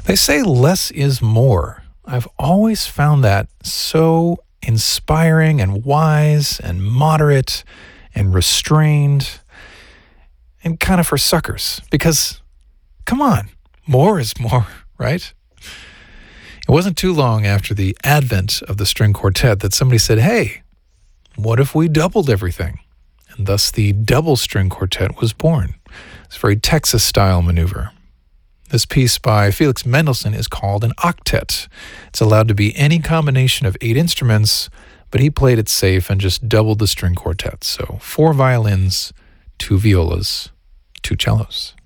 They say less is more. I've always found that so inspiring and wise and moderate and restrained and kind of for suckers. Because, come on, more is more, right? It wasn't too long after the advent of the string quartet that somebody said, hey, what if we doubled everything? And thus the double string quartet was born. It's a very Texas-style maneuver. This piece by Felix Mendelssohn is called an octet. It's allowed to be any combination of 8 instruments, but he played it safe and just doubled the string quartet. So 4 violins, 2 violas, 2 cellos.